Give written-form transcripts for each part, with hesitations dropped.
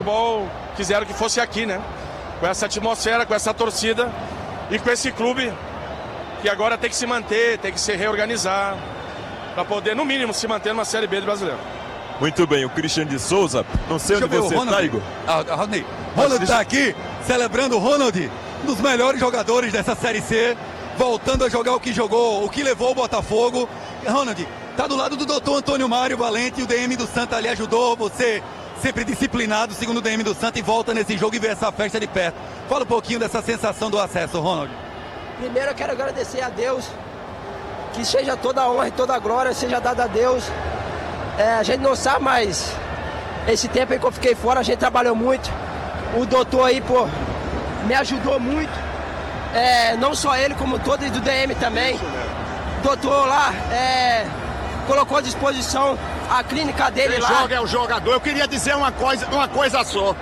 futebol quiseram que fosse aqui, né? Com essa atmosfera, com essa torcida e com esse clube que agora tem que se manter, tem que se reorganizar para poder, no mínimo, se manter numa Série B do Brasileiro. Muito bem, o Christian de Souza, não sei onde você está, Igor. Rodney, Ronald está aqui celebrando o Ronald, um dos melhores jogadores dessa Série C, voltando a jogar o que jogou, o que levou o Botafogo. Ronald, tá do lado do doutor Antônio Mário Valente, o DM do Santa ali ajudou você, sempre disciplinado, segundo o DM do Santa, e volta nesse jogo e vê essa festa de perto. Fala um pouquinho dessa sensação do acesso, Ronald. Primeiro eu quero agradecer a Deus, que seja toda a honra e toda a glória seja dada a Deus. A gente não sabe, mas esse tempo aí que eu fiquei fora, a gente trabalhou muito. O doutor aí, pô, me ajudou muito. Não só ele, como todos do DM também. O doutor lá colocou à disposição a clínica dele lá. Joga é o jogador. Eu queria dizer uma coisa só.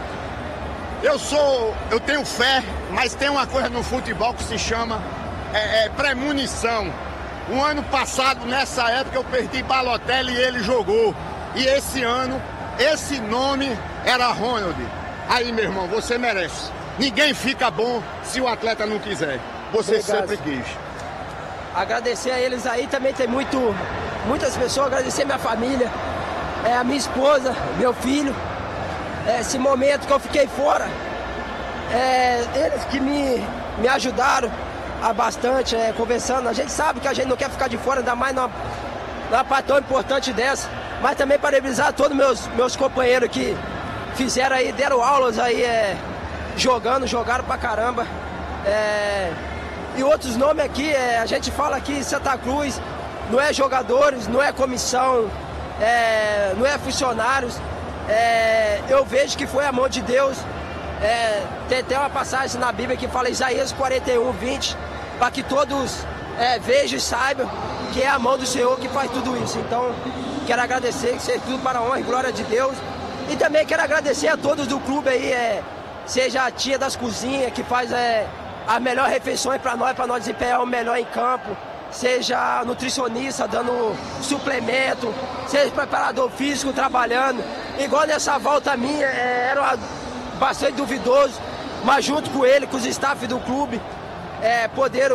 Eu tenho fé, mas tem uma coisa no futebol que se chama premonição. Um ano passado, nessa época, eu perdi Balotelli e ele jogou. E esse ano, esse nome era Ronald. Aí, meu irmão, você merece. Ninguém fica bom se o atleta não quiser. Você Obrigado. sempre quis. Agradecer a eles aí, também tem muitas pessoas, agradecer minha família, a minha esposa, meu filho. Esse momento que eu fiquei fora, eles que me ajudaram bastante, conversando. A gente sabe que a gente não quer ficar de fora, ainda mais numa parte tão importante dessa, mas também parabenizar todos meus companheiros que fizeram aí, deram aulas aí, jogaram pra caramba. E outros nomes aqui, a gente fala aqui Santa Cruz, não é jogadores, não é comissão, não é funcionários. Eu vejo que foi a mão de Deus. Tem até uma passagem na Bíblia que fala Isaías 41:20, para que todos vejam e saibam que é a mão do Senhor que faz tudo isso. Então, quero agradecer, que seja tudo para a honra e glória de Deus. E também quero agradecer a todos do clube aí, seja a tia das cozinhas, que faz as melhores refeições para nós desempenhar o melhor em campo, seja nutricionista dando suplemento, seja preparador físico trabalhando. Igual nessa volta minha, era bastante duvidoso, mas junto com ele, com os staff do clube, poderam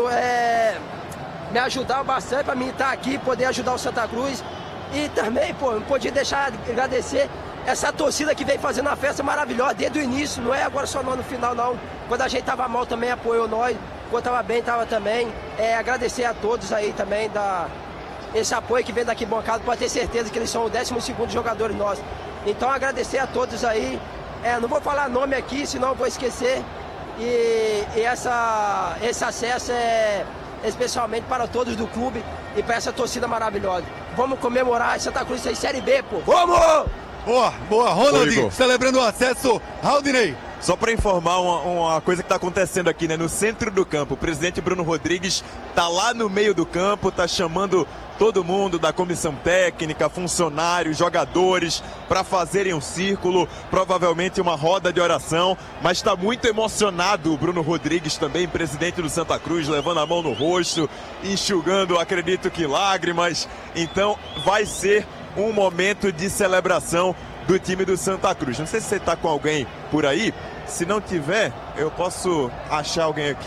me ajudar bastante para mim estar aqui, poder ajudar o Santa Cruz. E também, pô, não podia deixar de agradecer essa torcida que vem fazendo uma festa maravilhosa desde o início, não é agora só no final não. Quando a gente tava mal também apoiou nós, quando tava bem tava também. Agradecer a todos aí também esse apoio que vem daqui bancado, pode ter certeza que eles são o 12º jogadores nossos. Então agradecer a todos aí. Não vou falar nome aqui, senão eu vou esquecer. E esse acesso é especialmente para todos do clube e para essa torcida maravilhosa. Vamos comemorar Santa Cruz aí, Série B, pô. Vamos! Boa, Ronald, Igor. celebrando o acesso. Rodney. Só para informar uma coisa que está acontecendo aqui, né? No centro do campo, o presidente Bruno Rodrigues está lá no meio do campo, está chamando todo mundo da comissão técnica, funcionários, jogadores, para fazerem um círculo, provavelmente uma roda de oração, mas está muito emocionado o Bruno Rodrigues também, presidente do Santa Cruz, levando a mão no rosto, enxugando, acredito que lágrimas. Então vai ser um momento de celebração do time do Santa Cruz. Não sei se você está com alguém por aí. Se não tiver, eu posso achar alguém aqui.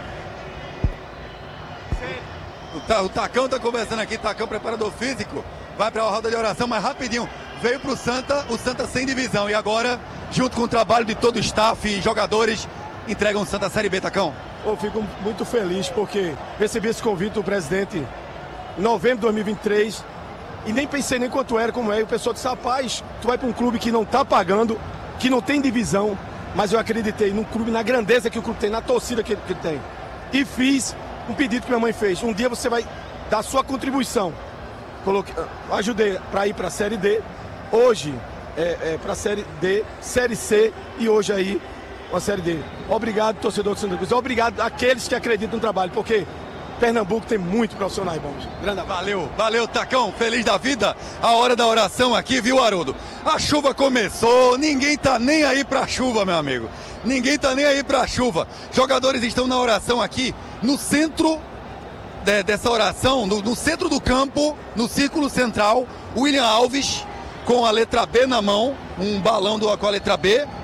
O Tacão tá conversando aqui, Tacão, preparador físico, vai para a roda de oração, mas rapidinho, veio pro Santa, o Santa sem divisão, e agora, junto com o trabalho de todo o staff e jogadores, entregam o Santa Série B, Tacão. Eu fico muito feliz porque recebi esse convite do presidente em novembro de 2023 e nem pensei nem quanto era, como é. E o pessoal disse, rapaz, tu vai para um clube que não tá pagando, que não tem divisão, mas eu acreditei num clube, na grandeza que o clube tem, na torcida que ele tem. E fiz um pedido que minha mãe fez. Um dia você vai dar sua contribuição. Ajudei para ir para a Série D. Hoje para a Série D, Série C e hoje aí uma Série D. Obrigado, torcedor do Santa Cruz. Obrigado àqueles que acreditam no trabalho, porque Pernambuco tem muito profissionais bons. Grande abraço. Valeu, Tacão. Feliz da vida. A hora da oração aqui, viu, Haroldo? A chuva começou, ninguém tá nem aí pra chuva, meu amigo. Ninguém tá nem aí pra chuva. Jogadores estão na oração aqui, no centro dessa oração, no centro do campo, no círculo central, William Alves, com a letra B na mão, um balão com a letra B,